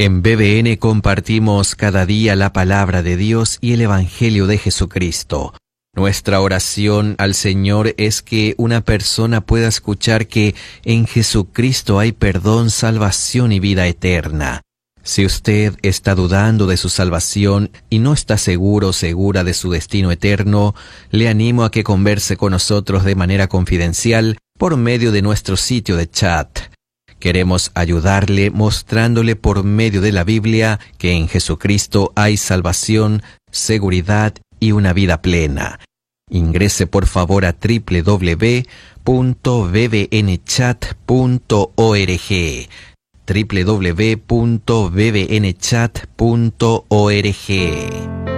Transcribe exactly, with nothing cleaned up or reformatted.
En B B N compartimos cada día la palabra de Dios y el Evangelio de Jesucristo. Nuestra oración al Señor es que una persona pueda escuchar que en Jesucristo hay perdón, salvación y vida eterna. Si usted está dudando de su salvación y no está seguro o segura de su destino eterno, le animo a que converse con nosotros de manera confidencial por medio de nuestro sitio de chat. Queremos ayudarle mostrándole por medio de la Biblia que en Jesucristo hay salvación, seguridad y una vida plena. Ingrese por favor a doble u doble u doble u punto b b n chat punto org. doble u doble u doble u punto b b n chat punto org.